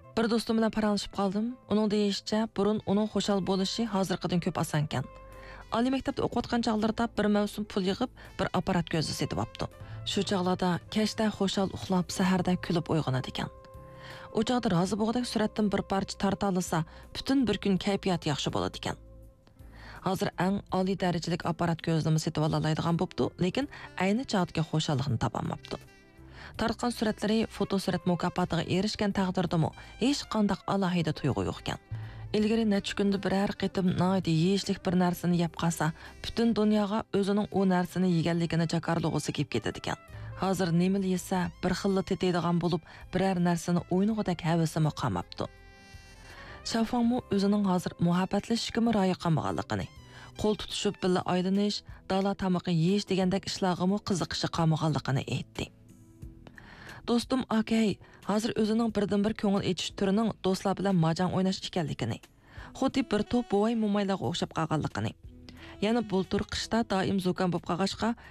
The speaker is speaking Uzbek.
Bir do'stim bilan paranglashib qoldim. Uning deyishicha, burun uning xushal bo'lishi hozirgidan ko'p oson ekan. Oliy maktabda o'qiyotgan chog'larida bir mavsum pul yig'ib, bir apparat ko'zi setib olibdi. Shu chog'larda kechda xushal uxlab, saharda kulib uyg'onadi ekan. U chog'da rozi bo'lgandek suratdan bir parcha tartalisa, butun bir kun kayfiyat yaxshi bo'ladi ekan. Hozir eng oliy darajalik apparat ko'zni setib ololadigan bo'pti, lekin ayni chog'dagi xushallikni topolmabdi. Tartgan suratlari fotosurat mukofotiga erishgan taqdirdami hech qanday alohida tuyg'u yo'q ekan. Ilgari necha kunda biror qitim noyda yeyishlik bir narsani yeb qolsa, butun dunyoga o'zining u narsani yeganligini jakarlug'isi kelib ketadi ekan. Hozir nima yesa bir xilli tetadigan bo'lib, biror narsani o'ynag'idek havasimi qolmabdi. Shafongmu o'zining hozir muhabbatlashishga rioya qilmaganligini, qo'l tutishib birga aylanish, dala tamoqi yeyish degandek ishlarga qiziqishi qolmaganligini aytdi. Do'stim akay, hozir o'zining birdan-bir ko'ngil echish turining do'stlar bilan majang o'ynash ekanligini, xuddi bir to'p bo'vay mo'maylarga o'xshab qolganligini, yana bultur qishda doim zukan bo'lib qolg'ashqa